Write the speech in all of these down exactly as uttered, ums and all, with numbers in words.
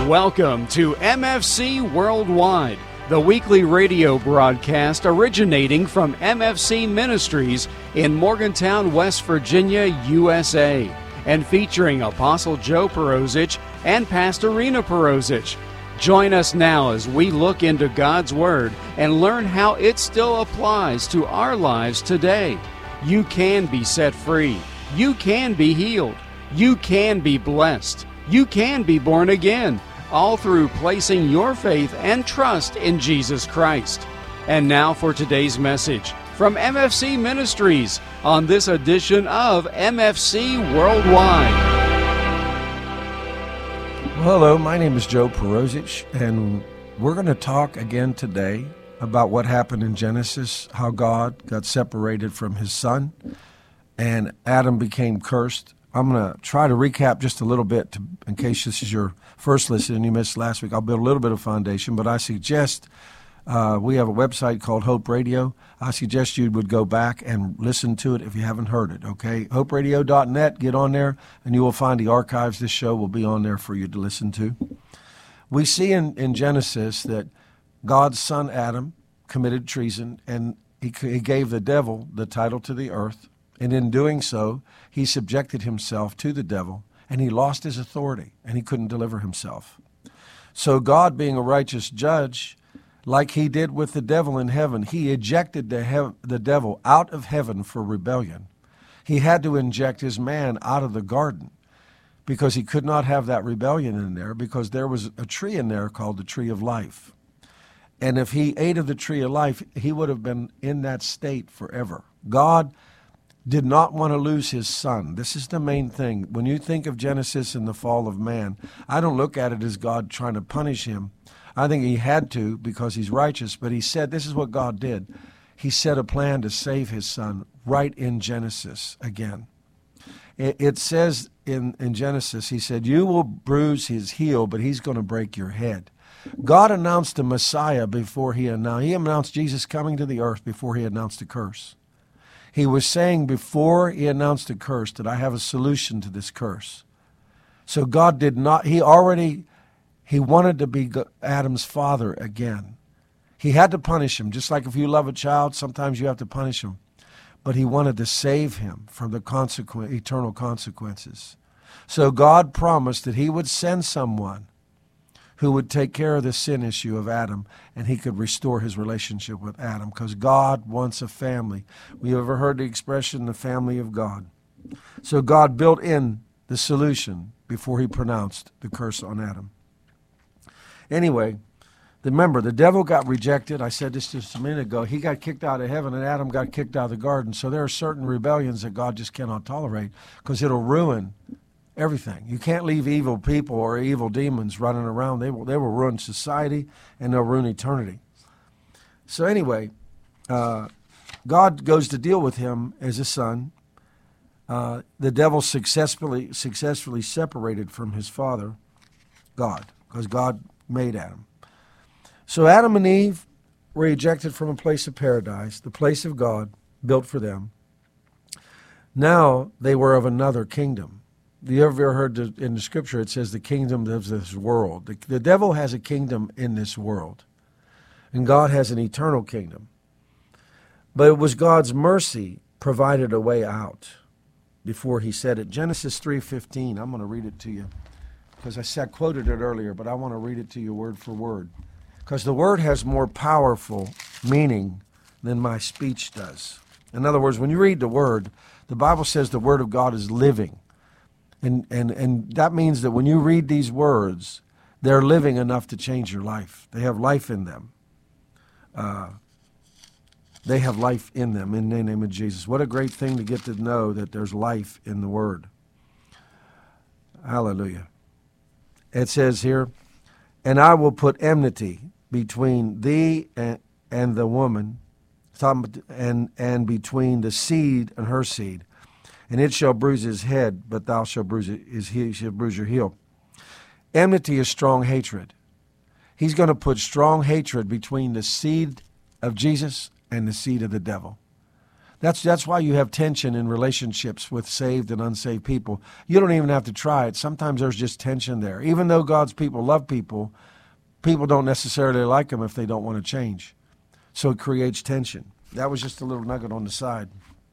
Welcome to M F C Worldwide, the weekly radio broadcast originating from M F C Ministries in Morgantown, West Virginia, U S A, and featuring Apostle Joe Perosic and Pastor Rena Perosic. Join us now as we look into God's Word and learn how it still applies to our lives today. You can be set free. You can be healed. You can be blessed. You can be born again, all through placing your faith and trust in Jesus Christ. And now for today's message from M F C Ministries on this edition of M F C Worldwide. Well, hello, my name is Joe Perosic, and we're going to talk again today about what happened in Genesis, how God got separated from his son, and Adam became cursed. I'm going to try to recap just a little bit to, in case this is your first listen and you missed last week. I'll build a little bit of foundation, but I suggest uh, we have a website called Hope Radio. I suggest you would go back and listen to it if you haven't heard it, okay? hope radio dot net, get on there, and you will find the archives. This show will be on there for you to listen to. We see in, in Genesis that God's son Adam committed treason, and he, he gave the devil the title to the earth. And in doing so, he subjected himself to the devil, and he lost his authority, and he couldn't deliver himself. So God, being a righteous judge, like he did with the devil in heaven, he ejected the, he- the devil out of heaven for rebellion. He had to inject his man out of the garden because he could not have that rebellion in there, because there was a tree in there called the tree of life. And if he ate of the tree of life, he would have been in that state forever. God did not want to lose his son. This is the main thing. When you think of Genesis and the fall of man, I don't look at it as God trying to punish him. I think he had to because he's righteous, but he said, this is what God did. He set a plan to save his son right in Genesis again. It, it says in, in Genesis, he said, you will bruise his heel, but he's going to break your head. God announced the Messiah before he announced, he announced Jesus coming to the earth before he announced the curse. He was saying before he announced the curse that I have a solution to this curse. So God did not, he already, he wanted to be Adam's father again. He had to punish him, just like if you love a child, sometimes you have to punish him. But he wanted to save him from the consequent, eternal consequences. So God promised that he would send someone who would take care of the sin issue of Adam, and he could restore his relationship with Adam, because God wants a family. We ever heard the expression, the family of God? So God built in the solution before he pronounced the curse on Adam. Anyway, remember, the devil got rejected. I said this just a minute ago. He got kicked out of heaven, and Adam got kicked out of the garden. So there are certain rebellions that God just cannot tolerate, because it'll ruin everything. You can't leave evil people or evil demons running around. They will, they will ruin society, and they'll ruin eternity. So anyway, uh, God goes to deal with him as a son. Uh, the devil successfully successfully separated from his father, God, because God made Adam. So Adam and Eve were ejected from a place of paradise, the place of God built for them. Now they were of another kingdom. You ever heard the, in the scripture it says the kingdom of this world. The, the devil has a kingdom in this world, and God has an eternal kingdom. But it was God's mercy provided a way out before he said it. Genesis three fifteen, I'm going to read it to you because I said, quoted it earlier, but I want to read it to you word for word, because the word has more powerful meaning than my speech does. In other words, when you read the word, the Bible says the word of God is living. And, and and that means that when you read these words, they're living enough to change your life. They have life in them. Uh, they have life in them in the name of Jesus. What a great thing to get to know that there's life in the Word. Hallelujah. It says here, and I will put enmity between thee and, and the woman, and, and between the seed and her seed. And it shall bruise his head, but thou shalt bruise his heel, shall bruise your heel. Enmity is strong hatred. He's going to put strong hatred between the seed of Jesus and the seed of the devil. That's that's why you have tension in relationships with saved and unsaved people. You don't even have to try it. Sometimes there's just tension there. Even though God's people love people, people don't necessarily like them if they don't want to change. So it creates tension. That was just a little nugget on the side.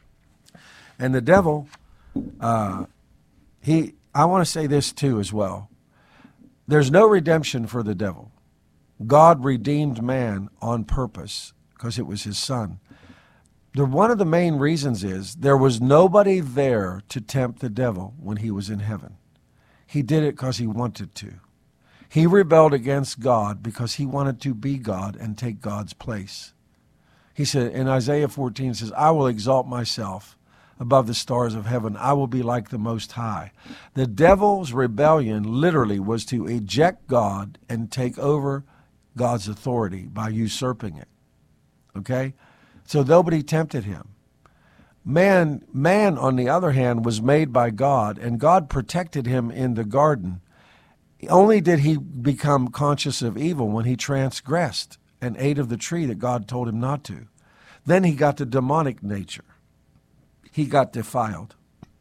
And the devil, uh, he, I want to say this too as well. There's no redemption for the devil. God redeemed man on purpose because it was his son. The, one of the main reasons is there was nobody there to tempt the devil when he was in heaven. He did it because he wanted to. He rebelled against God because he wanted to be God and take God's place. He said in Isaiah fourteen, says, I will exalt myself above the stars of heaven. I will be like the Most High. The devil's rebellion literally was to eject God and take over God's authority by usurping it. Okay? So nobody tempted him. Man, man, on the other hand, was made by God, and God protected him in the garden. Only did he become conscious of evil when he transgressed and ate of the tree that God told him not to. Then he got the demonic nature. He got defiled.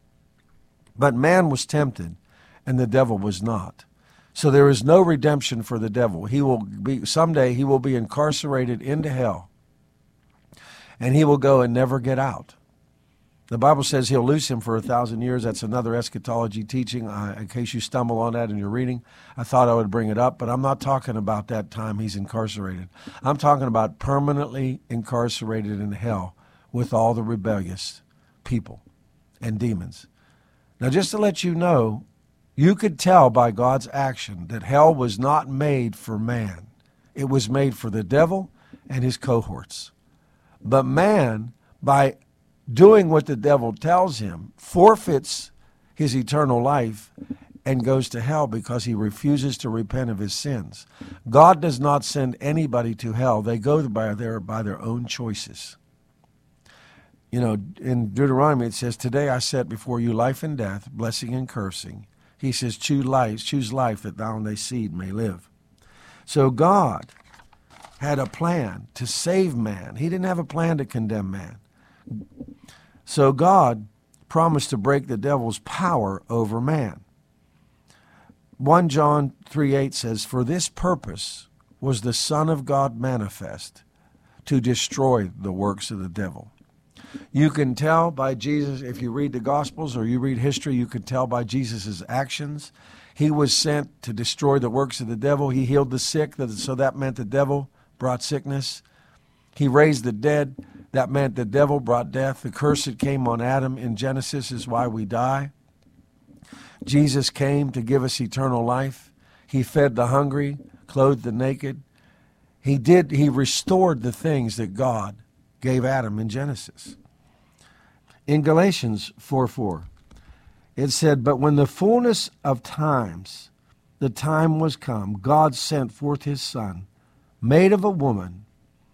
But man was tempted, and the devil was not. So there is no redemption for the devil. He will be, someday he will be incarcerated into hell, and he will go and never get out. The Bible says he'll loose him for a thousand years. That's another eschatology teaching. Uh, in case you stumble on that in your reading, I thought I would bring it up, but I'm not talking about that time he's incarcerated. I'm talking about permanently incarcerated in hell with all the rebellious people and demons. Now, just to let you know, you could tell by God's action that hell was not made for man. It was made for the devil and his cohorts. But man, by doing what the devil tells him, forfeits his eternal life and goes to hell because he refuses to repent of his sins. God does not send anybody to hell. They go by their, by their own choices. You know, in Deuteronomy it says, today I set before you life and death, blessing and cursing. He says, choose life, choose life that thou and thy seed may live. So God had a plan to save man. He didn't have a plan to condemn man. So God promised to break the devil's power over man. First John three eight says, for this purpose was the Son of God manifest, to destroy the works of the devil. You can tell by Jesus, if you read the Gospels or you read history, you can tell by Jesus' actions. He was sent to destroy the works of the devil. He healed the sick, so that meant the devil brought sickness. He raised the dead. That meant the devil brought death. The curse that came on Adam in Genesis is why we die. Jesus came to give us eternal life. He fed the hungry, clothed the naked. He did. He restored the things that God gave Adam in Genesis. In Galatians four four, it said, but when the fullness of times, the time was come, God sent forth his Son, made of a woman,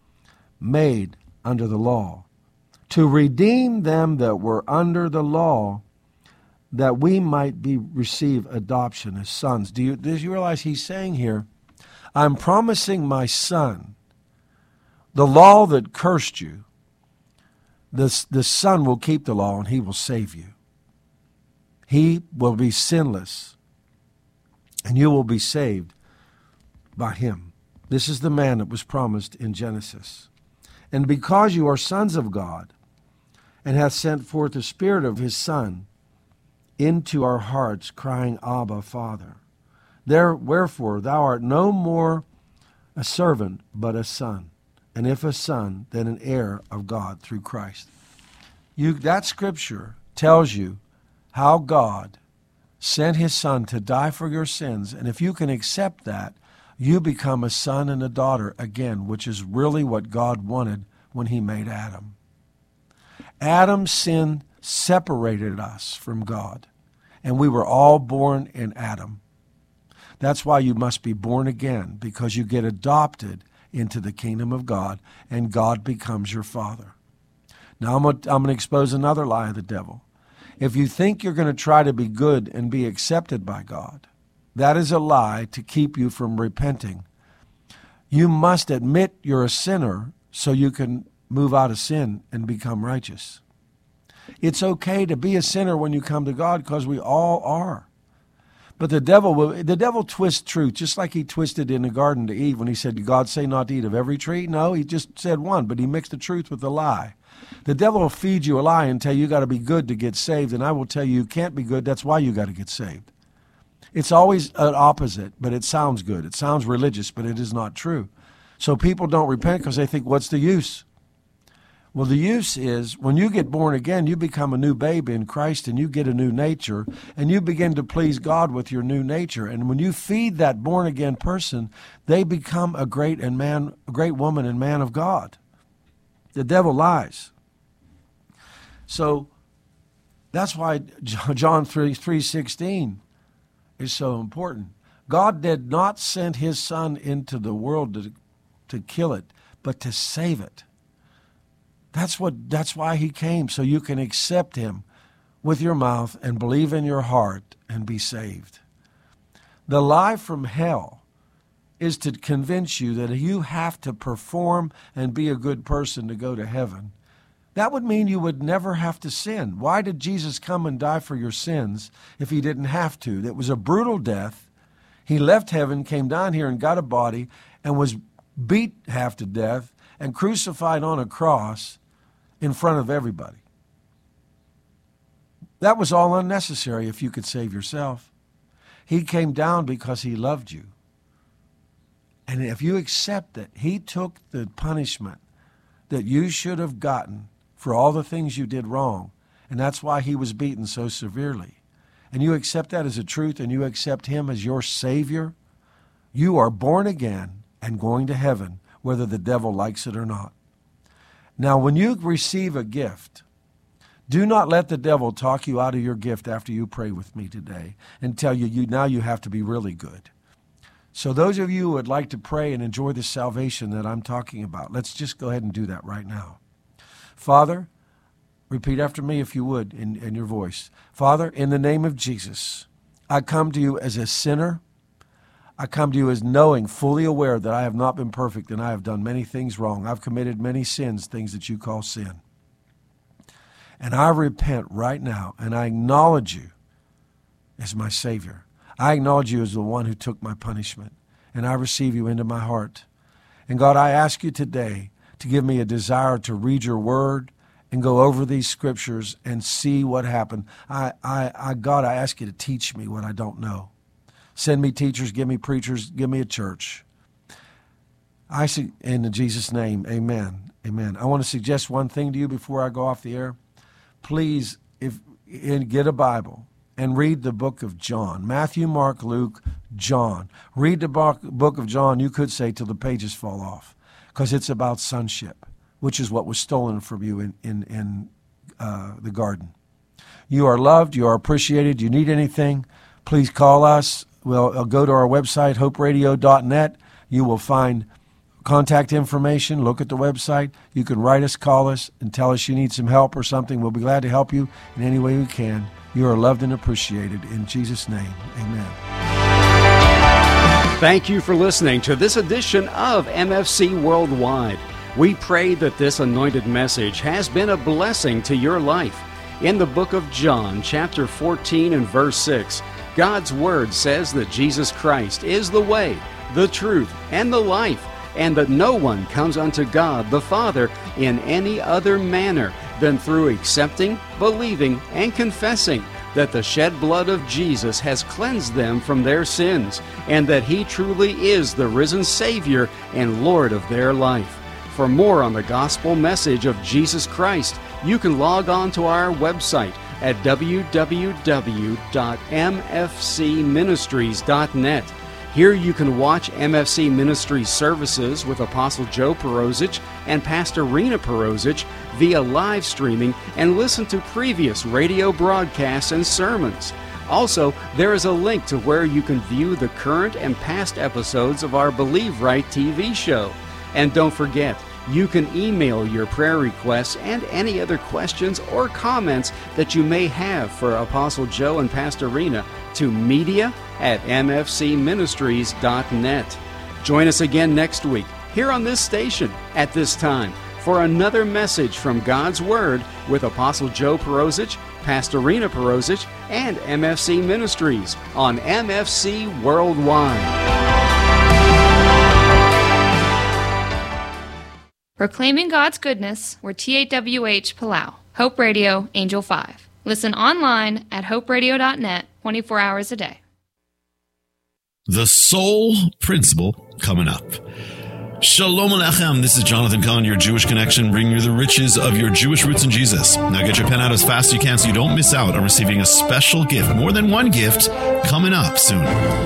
made under the law, to redeem them that were under the law, that we might be receive adoption as sons. Do you, do you realize he's saying here, I'm promising my Son, the law that cursed you, the, the Son will keep the law and he will save you. He will be sinless and you will be saved by him. This is the man that was promised in Genesis. And because you are sons of God, and hath sent forth the Spirit of his Son into our hearts, crying, Abba, Father. There, wherefore thou art no more a servant, but a son. And if a son, then an heir of God through Christ. You, that scripture tells you how God sent his Son to die for your sins. And if you can accept that, you become a son and a daughter again, which is really what God wanted when he made Adam. Adam's sin separated us from God, and we were all born in Adam. That's why you must be born again, because you get adopted into the kingdom of God, and God becomes your father. Now, I'm going to, I'm going to expose another lie of the devil. If you think you're going to try to be good and be accepted by God, that is a lie to keep you from repenting. You must admit you're a sinner so you can move out of sin and become righteous. It's okay to be a sinner when you come to God because we all are. But the devil will, the devil twists truth, just like he twisted in the garden to Eve when he said, "Did God say not to eat of every tree?" No, he just said one, but he mixed the truth with the lie. The devil will feed you a lie and tell you you got to be good to get saved, and I will tell you you can't be good, that's why you got to get saved. It's always an opposite, but it sounds good. It sounds religious, but it is not true. So people don't repent because they think, what's the use? Well, the use is when you get born again, you become a new baby in Christ and you get a new nature and you begin to please God with your new nature. And when you feed that born again person, they become a great and man, a great woman and man of God. The devil lies. So that's why John three sixteen is so important. God did not send his son into the world to, to kill it, but to save it. That's what. That's why he came, so you can accept him with your mouth and believe in your heart and be saved. The lie from hell is to convince you that you have to perform and be a good person to go to heaven. That would mean you would never have to sin. Why did Jesus come and die for your sins if he didn't have to? That was a brutal death. He left heaven, came down here and got a body and was beat half to death and crucified on a cross in front of everybody. That was all unnecessary if you could save yourself. He came down because he loved you. And if you accept that he took the punishment that you should have gotten for all the things you did wrong, and that's why he was beaten so severely, and you accept that as a truth and you accept him as your Savior, you are born again and going to heaven, whether the devil likes it or not. Now, when you receive a gift, do not let the devil talk you out of your gift after you pray with me today and tell you, you now you have to be really good. So those of you who would like to pray and enjoy the salvation that I'm talking about, let's just go ahead and do that right now. Father, repeat after me if you would in, in your voice. Father, in the name of Jesus, I come to you as a sinner. I come to you as knowing, fully aware that I have not been perfect and I have done many things wrong. I've committed many sins, things that you call sin. And I repent right now and I acknowledge you as my Savior. I acknowledge you as the one who took my punishment and I receive you into my heart. And God, I ask you today to give me a desire to read your word and go over these scriptures and see what happened. I, I, I God, I ask you to teach me what I don't know. Send me teachers, give me preachers, give me a church. I see, in Jesus' name, amen, amen. I want to suggest one thing to you before I go off the air. Please, if get a Bible and read the book of John. Matthew, Mark, Luke, John. Read the book of John, you could say, till the pages fall off, because it's about sonship, which is what was stolen from you in, in, in uh, the garden. You are loved, you are appreciated. You need anything, please call us. Well, go to our website, hope radio dot net. You will find contact information. Look at the website. You can write us, call us, and tell us you need some help or something. We'll be glad to help you in any way we can. You are loved and appreciated. In Jesus' name, amen. Thank you for listening to this edition of M F C Worldwide. We pray that this anointed message has been a blessing to your life. In the book of John, chapter fourteen and verse six, God's Word says that Jesus Christ is the way, the truth, and the life, and that no one comes unto God the Father in any other manner than through accepting, believing, and confessing that the shed blood of Jesus has cleansed them from their sins, and that He truly is the risen Savior and Lord of their life. For more on the gospel message of Jesus Christ, you can log on to our website at w w w dot m f c ministries dot net. Here you can watch M F C Ministries services with Apostle Joe Perosic and Pastor Rena Perosic via live streaming and listen to previous radio broadcasts and sermons. Also, there is a link to where you can view the current and past episodes of our Believe Right T V show. And don't forget, you can email your prayer requests and any other questions or comments that you may have for Apostle Joe and Pastor Rena to media at m f c ministries dot net. Join us again next week here on this station at this time for another message from God's Word with Apostle Joe Perozich, Pastor Rena Perozich, and M F C Ministries on M F C Worldwide. Proclaiming God's goodness, we're T A W H Palau, Hope Radio, Angel five. Listen online at hope radio dot net twenty-four hours a day. The Soul Principle coming up. Shalom Alechem. This is Jonathan Cohn, your Jewish connection, bringing you the riches of your Jewish roots in Jesus. Now get your pen out as fast as you can so you don't miss out on receiving a special gift, more than one gift, coming up soon.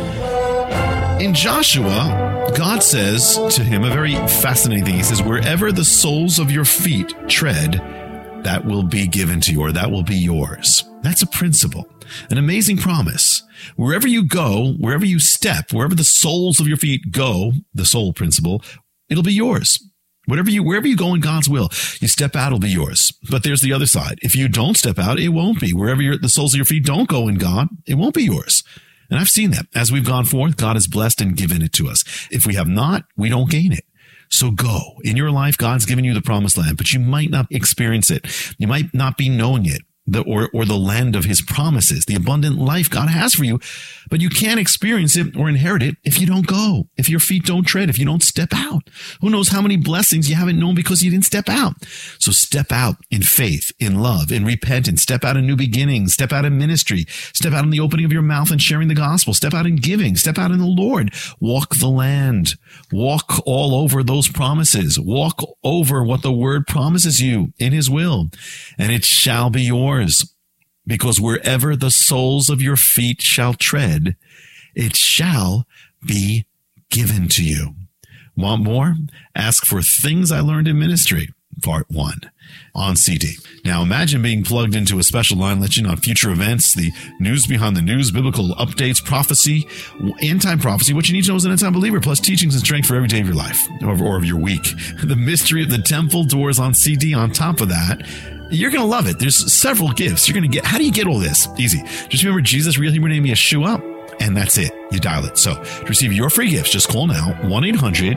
In Joshua, God says to him a very fascinating thing. He says, wherever the soles of your feet tread, that will be given to you, or that will be yours. That's a principle, an amazing promise. Wherever you go, wherever you step, wherever the soles of your feet go, the soul principle, it'll be yours. Whatever you, wherever you go in God's will, you step out, it'll be yours. But there's the other side. If you don't step out, it won't be. Wherever your, the soles of your feet don't go in God, it won't be yours. And I've seen that. As we've gone forth, God has blessed and given it to us. If we have not, we don't gain it. So go. In your life, God's given you the promised land, but you might not experience it. You might not be knowing it. The, or, or the land of his promises, the abundant life God has for you, but you can't experience it or inherit it if you don't go, if your feet don't tread, if you don't step out. Who knows how many blessings you haven't known because you didn't step out. So step out in faith, in love, in repentance, step out in new beginnings, step out in ministry, step out in the opening of your mouth and sharing the gospel, step out in giving, step out in the Lord, walk the land, walk all over those promises, walk over what the word promises you in his will, and it shall be yours. Because wherever the soles of your feet shall tread, it shall be given to you. Want more? Ask for Things I Learned in Ministry, Part one, on C D. Now imagine being plugged into a special line legend on future events, the news behind the news, biblical updates, prophecy, end-time prophecy, what you need to know as an end-time believer, plus teachings and strength for every day of your life or, or of your week. The mystery of the temple doors on C D on top of that. You're going to love it. There's several gifts you're going to get. How do you get all this? Easy. Just remember Jesus' real Hebrew name, Yeshua, and that's it. You dial it. So to receive your free gifts, just call now, one eight hundred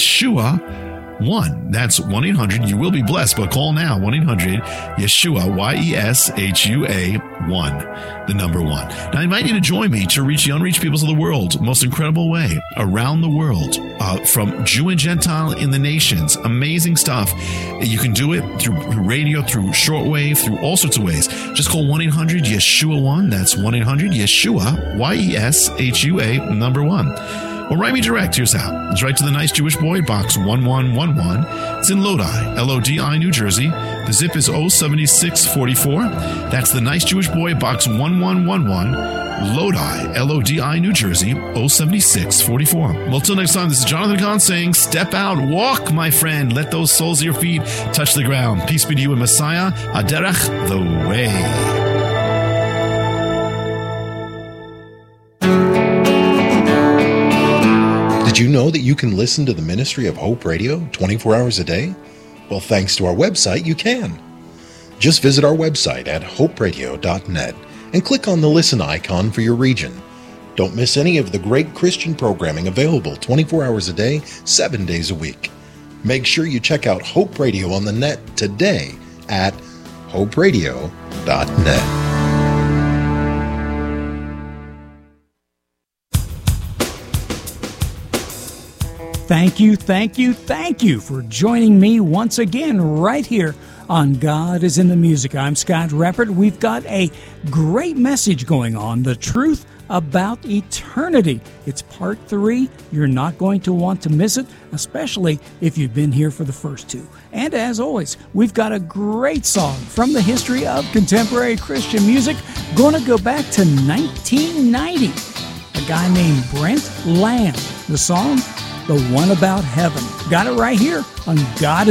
Yeshua one. That's one eight hundred. You will be blessed, but call now, one eight hundred Yeshua, Y E S H U A one, the number one. Now, I invite you to join me to reach the unreached peoples of the world, most incredible way, around the world, uh, from Jew and Gentile in the nations. Amazing stuff. You can do it through radio, through shortwave, through all sorts of ways. Just call one eight hundred Yeshua one. That's one eight hundred Yeshua, Y E S H U A, number one. Or write me direct. Here's how. It's right to the Nice Jewish Boy, Box one one one one. It's in Lodi, L O D I, New Jersey. The zip is oh seven six four four. That's the Nice Jewish Boy, Box one one one one. Lodi, L O D I, New Jersey, oh seven six four four. Well, till next time, this is Jonathan Kahn saying, step out, walk, my friend. Let those soles of your feet touch the ground. Peace be to you in Messiah, Haderech, the way. Did you know that you can listen to the ministry of Hope Radio twenty-four hours a day? Well, thanks to our website, you can. Just visit our website at hope radio dot net and click on the listen icon for your region. Don't miss any of the great Christian programming available twenty-four hours a day, seven days a week. Make sure you check out Hope Radio on the net today at hope radio dot net. Thank you, thank you, thank you for joining me once again right here on God is in the Music. I'm Scott Reppert. We've got a great message going on, the truth about eternity. It's part three. You're not going to want to miss it, especially if you've been here for the first two. And as always, we've got a great song from the history of contemporary Christian music. Going to go back to nineteen ninety. A guy named Brent Lamb. The song, The One About Heaven. Got it right here on God